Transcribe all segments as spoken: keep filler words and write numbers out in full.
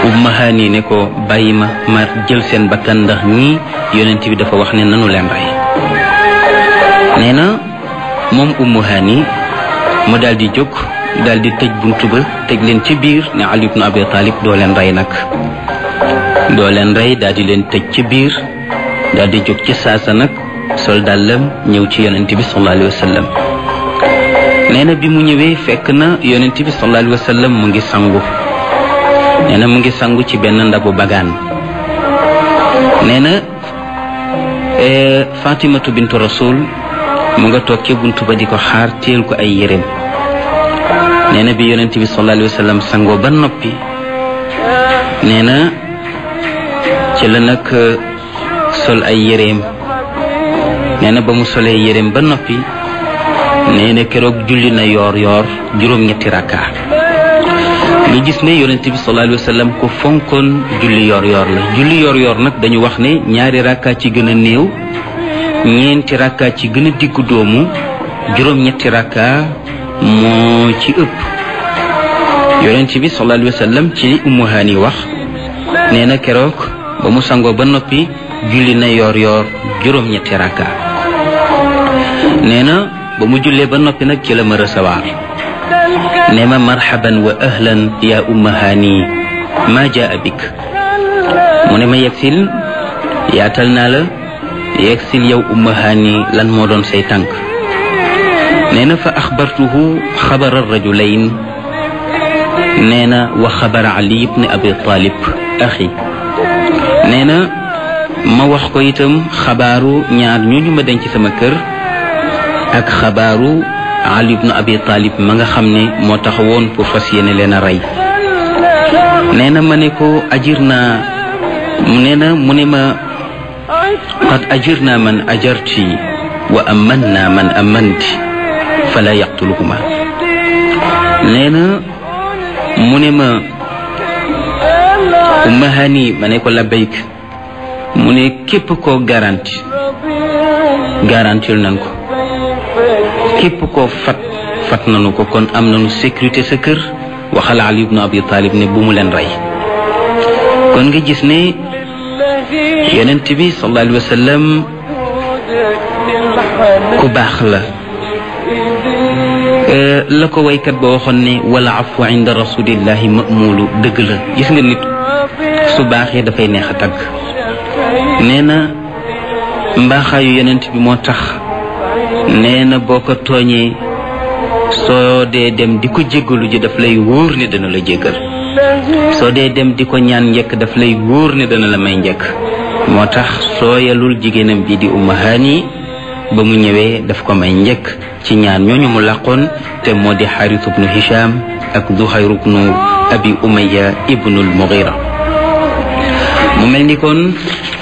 Ummu Hani ne ko bàyyi ma ma jël seen bakkan ndax ñii yonent bi dafa wax ne nanu leen rey. nee na moom Ummu Hani mu daal di jóg daal di tëj buntu ba tëj leen ci biir ne Ali ibn Abi Talib doo leen rey nag doo leen rey daal di leen tëj ci biir daal di jóg ci saasa nag sol dàllam ñëw ci yonent bi sallallahu alayhi wa sallam. nee na bi mu ñëwee fekk na yonent bi sallallahu alayhi wa sallam mu ngi sangu nee na mu ngi sangu ci benn ndabu bagaan. nee na Fatimatu bintu Rasul mu nga toog ci buntu ba di ko xaar teel ko ay yéreem. nee na bi yonent bi sallallahu alayhi wa sallam sangoo ba noppi nee na ci la nag sol ay yéreem. nee na ba mu solee yéreem ba noppi nee na keroog julli na yoor yoor juróom-ñetti rakka. nga gis ne yonent bi sallallahu alayhi wa sallam ko fonkoon julli yoor yoor la. julli yoor yoor nag dañu wax ne ñaari rakka ci gën a néew ñeenti rakka ci gën a diggu doomu juróom-ñetti rakka moo ci ëpp. yonent bi sallallahu alayhi wa sallam ci Ummu Hani wax nee na keroog ba mu sangoo ba noppi julli na yoor yoor juróom-ñetti rakka. nee na ba mu jullee ba noppi nag ci la ma recevoir ne ma marhaban wa ahlan ya Ummu Hani ma jaa bik. mu ne ma yegsil yaatal naa la yegsil yow Ummu Hani lan moo doon say tànk. nee na fa axbartuhu xabara rajulayn nee na wa xabara Ali ibn Abi Talib axi. nee na ma wax ko itam xabaaru ñaar ñooñu ma denc sama kër ak xabaaru Ali ibn Abi Talib ma nga xam ne moo taxawoon pour fas yéene leen a rey. nee na ma ne ko ajir naa nee na mu ne ma qad ajir naa man ajarti wa aman naa man amanti fala yaqtuluhuma. nee na mu ne ma Ummu Hani ma ne ko labbayk. mu ne képp koo garanti garantil nañ ko képp koo fat fat nañu ko kon am nañu sécurité sa kër. waxal Ali ibn Abi Talib ne bu mu leen rey. kon nga gis ne yonent bi sallallahu alayhi wa sallam ku baax la. la ko waykat ba waxoon ne wala afu inda rasulillahi mamulu dëgg la. gis nga nit su baaxee dafay neex a tagg. nee na mbaaxaayu yonent bi moo tax nee na boo ko tooñee soo dee dem di ko jéggalu ji daf lay wóor ne dana la jéggal. soo dee dem di ko ñaan njëkk daf lay wóor ne dana la may njëkk. moo tax sooyalul jigéenam bi di Ummu Hani ba mu ñëwee daf ko may njëkk ci ñaan ñooñu mu làqoon te moo di Xaaris ibnu Hisham ak Zuhayr ibnu Abi Umayya ibnul Mughira. mu mel ni kon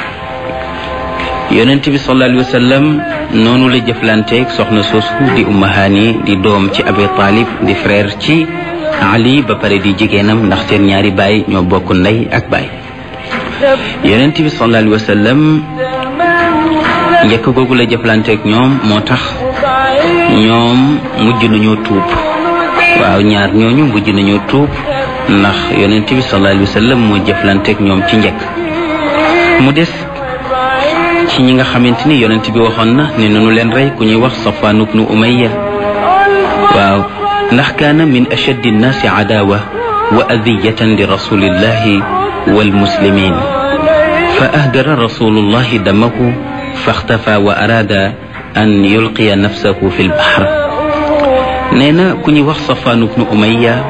yonent bi sallallahu alayhi wa sallam noonu la jëflanteeg soxna soosu di Ummu Hani di doom ci Abi Talib di frère ci Ali ba pare di jigéenam ndax seen ñaari baay ñoo bokk ndey ak baay. yonent bi sallallahu alayhi wa sallam njëkk googu la jëflanteeg ñoom moo tax ñoom mujj nañoo tuub. waaw ñaar ñooñu mujj nañoo tuub ndax yonent bi sallallahu alayhi wa sallam moo jëflanteeg ñoom ci njëkk. mu des ci ñi nga xamante ni yonent bi waxoon na ne nanu leen rey ku ñuy wax Safwan ibnu Umayya. waaw ndax kaana min ashaddi nnaasi adawa wa adiyatan li rasulillahi wal muslimin fa ahdara rasulullahi damahu faxtafa wa arada an yulqiya nafsahu fi lbahr. nee na ku ñuy wax Safwan ibnu Umayya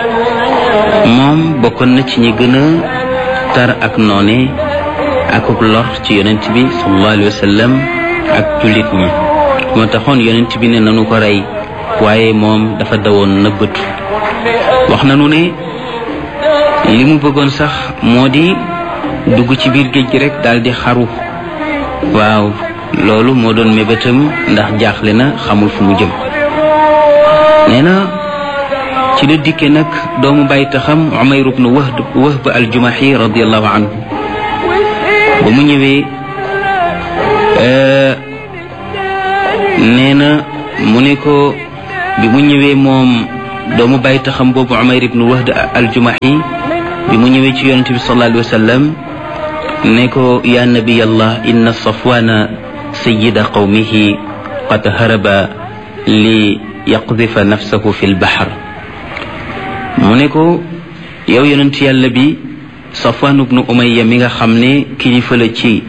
moom bokkoon na ci ñi gën a tar ak noone akuk lor ci yonent bi sallallahu alayhi wa sallam ak jullit ñi. moo taxoon yonent bi ne nanu ko rey waaye moom dafa dawoon nëbbatu. wax nanu ne li mu bëggoon sax moo di dugg ci biir géej gi rek daal di xaru. waaw loolu moo doon mébétam ndax jaaxle na xamul fu mu jëm. nee na ci la dikke nag doomu bàyyi taxam Umayr ibn Wahb Wahb al-Jumahi radiyallahu anhu. ba mu ñëwee nee na mu ne ko bi mu ñëwee moom doomu bàyyi taxam boobu Umayr ibn Wahb al-Jumahi bi mu ñëwee ci yonent bi sallallahu alayhi wa sallam ne ko ya nabiyallah inna safwana sayyida qawmihi qad haraba li yaqdifa nafsahu fi lbaxar mu ne ko yow yonent yàlla bi Safwan ibnu Umayya mi nga xam ne kilifa la ci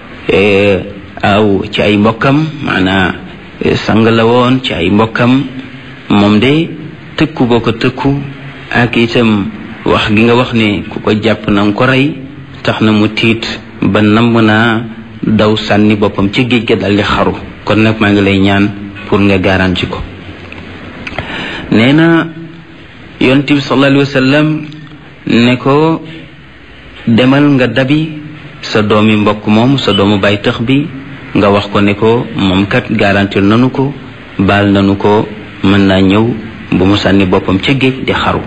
aw ci ay mbokkam maanaa sang la woon ci ay mbokkam moom de tëkku boo ko tëkku ak itam wax gi nga wax ne ku ko jàpp na nga ko rey tax na mu tiit ba namm naa daw sànni boppam ci géej ga daldi xaru kon nag maa ngi lay ñaan pour nga garanti ko nee na yonent bi sallallahu alayhi wa sallam ne ko demal nga dabi sa doomi mbokk moom sa doomu baay tëx bi nga wax ko ne ko moom kat garantir nanu ko baal nanu ko mën naa ñëw bu mu sànni boppam ca géej di xaru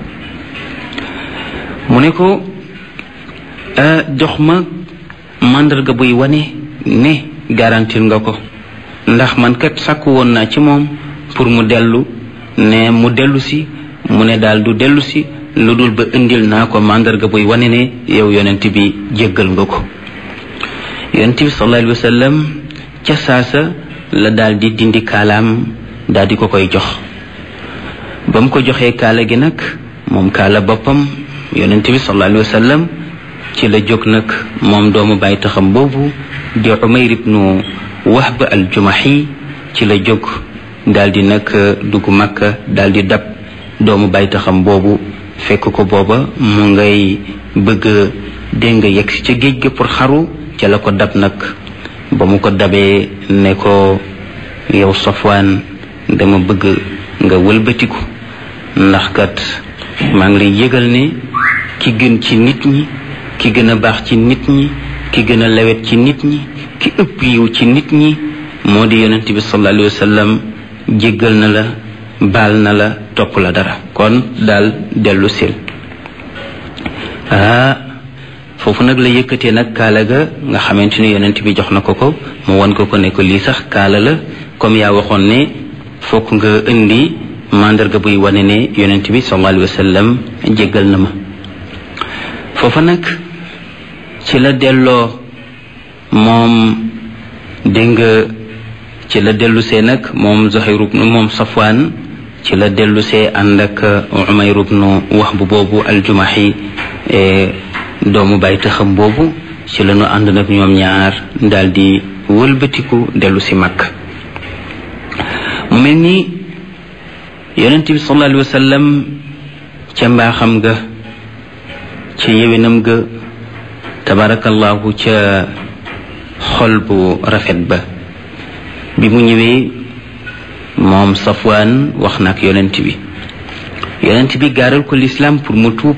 mu ne ko jox ma màndarga buy wane ne garantir nga ko ndax man kat sàkku woon naa ci moom pour mu dellu ne mu dellu si mu ne daal du dellu si lu dul ba indil naa ko màndarga buy wane ne yow yonent bi jéggal nga ko yonent bi sallallahu alayhi wa sallam ca saasa la daal di dindi kaalaam daal di ko koy jox ba mu ko joxee kaala gi nag moom kaala boppam yonent bi sallallahu alayhi wa sallam ci la jóg nag moom doomu bàyyi taxam boobu di Umayr ibnu Wahb al-Jumahi ci la jóg daal di nag dugg Makka daal di dab doomu bàyyi taxam boobu fekk ko booba mu ngay bëgg dégg nga yegg si ca géej ga pour xaru ca la ko dab nag ba mu ko dabee ne ko yow Safwaan dama bëgg nga wëlbatiku ndax kat maa ngi lay yëgal ne ki gën ci nit ñi ki gën a baax ci nit ñi ki gën a lewet ci nit ñi ki ëpp yiw ci nit ñi moo di yonent bi sallallahu alayhi wa sallam jéggal na la baal na la topp la dara kon daal dellu sil ah foofu nag la yëkkatee nag kaala ga nga xamante ni yonent bi jox na ko ko mu won ko ko ne ko lii sax kaala la comme yaa waxoon ne fokk nga indi mandarga buy wane ne yonent bi sallallahu alayhi wa sallam jéggal na ma foofa nag ci la delloo moom dégg nga ci la dellusee nag moom Zuhayr ibn moom Safwaan ci la dellusee ànd ak Umayr ibn Wahb boobu al-Jumahi doomu bàyyi taxam boobu ci la ñu ànd nag ñoom ñaar daal di wëlbatiku dellu si Makka mu mel ni yonent bi sallallahu alayhi wa sallam ca mbaaxam ga ca yewinam ga tabarakallahu ca xol bu rafet ba bi mu ñëwee moom Safwaan wax na ak yonent bi yonent bi gaaral ko lislaam pour mu tuub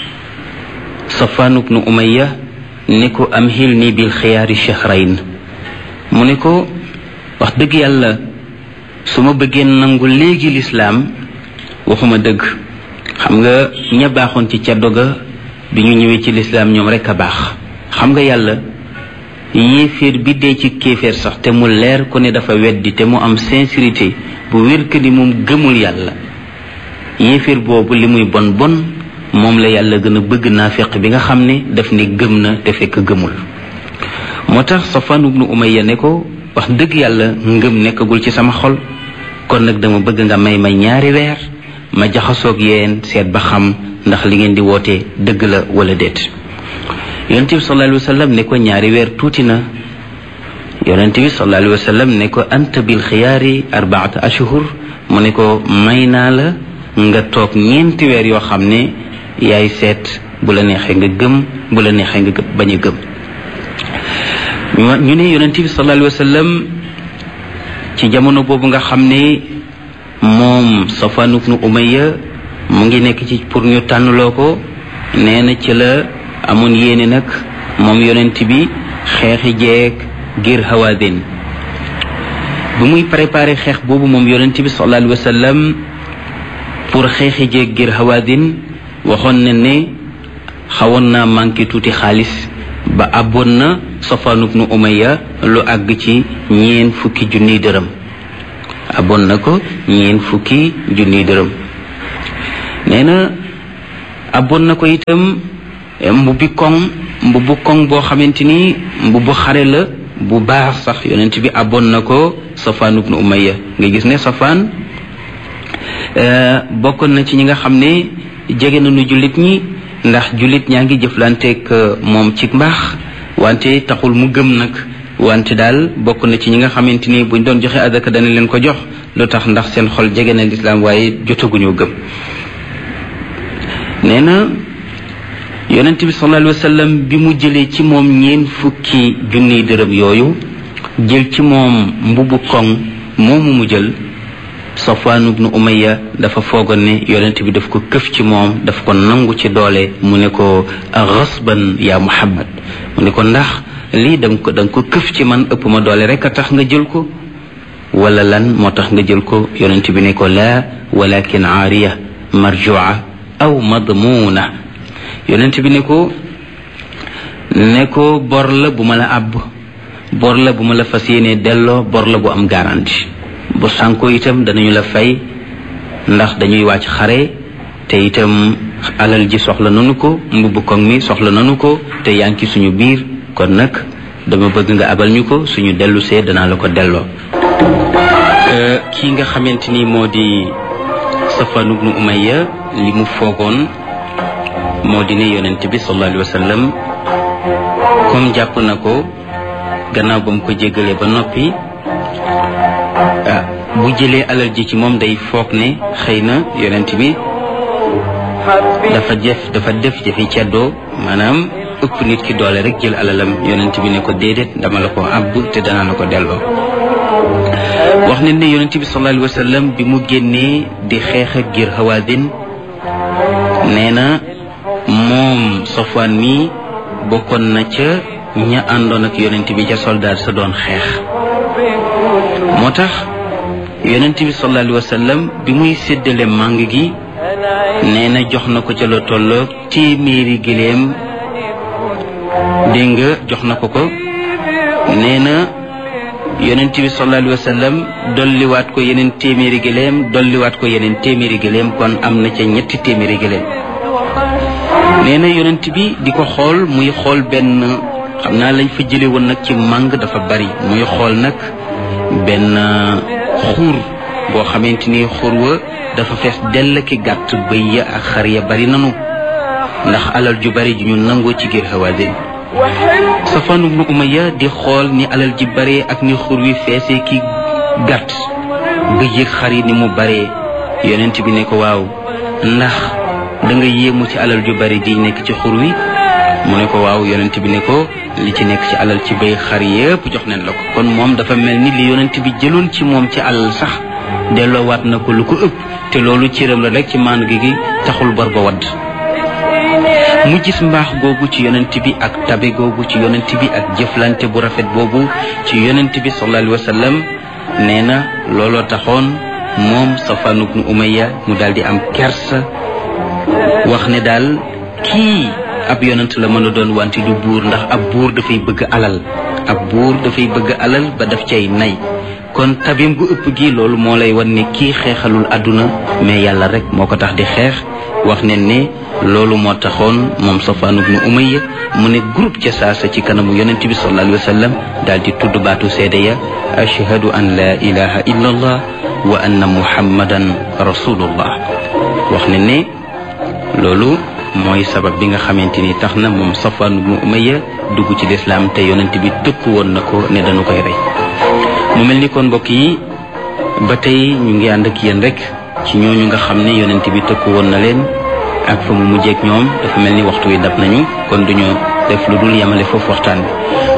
Safwaan ibnu Umayya ne ko amhilni bil xiyaari shahrayn mu ne ko wax dëgg yàlla su ma bëggee nangu léegi lislaam waxuma dëgg xam nga ña baaxoon ci caddo ga bi ñu ñëwee ci lislaam ñoom rek a baax xam nga yàlla yéeféer bi dee ci kéeféer sax te mu leer ko ne dafa weddi te mu am sincérité bu wér que ni moom gëmul yàlla yéeféer boobu li muy bon bon moom la yàlla gën a bëgg naafeq bi nga xam ne daf ne gëm na te fekk gëmul moo tax Safwaan ibnu Umayya ne ko wax dëgg yàlla ngëm nekkagul ci sama xol kon nag dama bëgg nga may ma ñaari weer ma jaxasoog yéen seet ba xam ndax li ngeen di woote dëgg la wala déet yonent bi sallallahu alayhi wa sallam ne ko ñaari weer tuuti na yonent bi sallallahu alayhi wa sallam ne ko anta bil xiyaari arbaata ashhur mu ne ko may naa la nga toog ñeenti weer yoo xam ne yaay seet bu la neexee nga gëm bu la neexee nga bañ a gëm ñu ne yonent bi sallallahu alayhi wa sallam ci jamono boobu nga xam ne moom Safwaan ibnu Umayya mu ngi nekk ci pour ñu tànnloo ko nee na ci la amoon yéene nag moom yonent bi xeexi jeeg ngir Hawaazin bu muy préparé xeex boobu moom yonent bi sallallahu alayhi wa sallam pour xeexi jeeg ngir Hawaazin waxoon na ne xawoon naa manqué tuuti xaalis ba abboon na Safwaan ibnu Umayya lu àgg ci ñeen fukki junniy dërëm abboon na ko ñeen fukki junniy dërëm nee na abboon na ko itam mbubbi koŋ mbubbu koŋ boo xamante ni mbubbu xare la bu baax sax yonent bi abboon na ko Safwan ibnu Umayya nga gis ne Safwan bokkoon na ci ñi nga xam ne jege nañu jullit ñi ndax jullit ñaa ngi jëflanteeg moom ci mbaax wante taxul mu gëm nag wante daal bokk na ci ñi nga xamante ni buñ doon joxe azaka dana leen ko jox lu tax ndax seen xol jege na lislaam waaye jotaguñoo gëm. nee na yonent bi sallallahu alayhi wa sallam bi mu jëlee ci moom ñeen fukki junniy dërëm yooyu jël ci moom mbubu koŋ moomu mu jël Safwan ibnu Umayya dafa foogoon ne yonent bi daf ko këf ci moom daf ko nangu ci doole mu ne ko ghasban ya Muhammad mu ne ko ndax lii danga ko danga ko këf ci man ëpp ma doole rek a tax nga jël ko wala lan moo tax nga jël ko yonent bi ne ko laa walakin aariya marjua aw madmuuna yonent bi ne ko ne ko bor la bu ma la àbb bor la bu ma la fas yéene delloo bor la bu am garantie bu sànko itam danañu la fay ndax dañuy wàcc xare te itam alal ji soxla nanu ko mbubb koŋ mi soxla nanu ko te yaa ngi ci suñu biir kon nag dama bëgg nga abal ñu ko suñu dellu see danaa la ko delloo. kii nga xamante ni moo di Safwan ibnu Umayya li mu foogoon moo di ne yonent bi sallallahu alayhi wa sallam comme jàpp na ko gannaaw ba mu ko jéggalee ba noppi ah bu jëlee alal ji ci moom day foog ne xëy na yonent bi dafa jëf dafa def jëfi ceddoo maanaam ëpp nit ki doole rek jël alalam yonent bi ne ko déedéet dama la ko àbb te danaa la ko delloo. wax nañ ne yonent bi sallallahu alayhi wa sallam bi mu génnee di xeex ak ngir Hawaazin nee na moom Safwan mi bokkoon na ca ña àndoon ak yonent bi ca soldaar sa doon xeex moo tax yonent bi sallallahu alayhi wa sallam bi muy séddale màng gi nee na jox na ko ca la tolloog téeméeri giléem dégg nga jox na ko ko nee na yonent bi sallallahu alayhi wa sallam dolliwaat ko yeneen téeméeri giléem dolliwaat ko yeneen téeméeri giléem kon am na ca ñetti téeméeri giléem nee na yonent bi di ko xool muy xool benn xam naa lañ fa jële woon nag ci màng dafa bari muy xool nag benn xuur boo xamante ni xuur wa dafa fees dell ki gàtt bëy ya ak xar ya bari nanu ndax alal ju bari ju ñu nangoo ci ngir Hawaazin Safwan ibnu Umayya di xool ni alal ji bare ak ni xur wi feesee ki gàtt bëy ak xar yi ni mu bare yonent bi ne ko waaw ndax da nga yéemu ci alal ju bari di nekk ci xur wi mu ne ko waaw yonent bi ne ko li ci nekk ci alal ci bëy xar yépp jox nañ la ko kon moom dafa mel ni li yonent bi jëloon ci moom ci alal sax delloowaat na ko lu ko ëpp te loolu cëram la rek ci maanu gi gi taxul bor ba wadd mu gis mbaax googu ci yonent bi ak tabe googu ci yonent bi ak jëflante bu rafet boobu ci yonent bi sallallahu alayhi wa sallam nee na looloo taxoon moom Safwan ibnu Umayya mu daal di am kersa wax ne daal kii ab yonent la mën a doon wante du buur ndax ab buur dafay bëgg alal ab buur dafay bëgg alal ba daf cay nay kon tabim gu ëpp gi loolu moo lay wan ne kii xeexalul àdduna mais yàlla rek moo ko tax di xeex wax ne ne loolu moo taxoon moom Safwan ibnu Umayya mu ne groupe ca saasa ci kanamu yonent bi sallallahu alayhi wa sallam daal di tudd baatu seede ya ashhadu an la ilaha illa allah wa anna muhammadan rasulullah wax ne ne loolu mooy sabab bi nga xamante ni tax na moom Safwan ibnu Umayya dugg ci lislaam te yonent bi tëkku woon na ko ne dañu koy rey mu mel ni kon mbokk yi ba tey ñu ngi ànd ak yéen rek ci ñooñu nga xam ne yonent bi tëkku woon na leen ak fa mu mujjeek ñoom dafa mel ni waxtu wi dab nañu kon duñu def lu dul yemale foofu waxtaan bi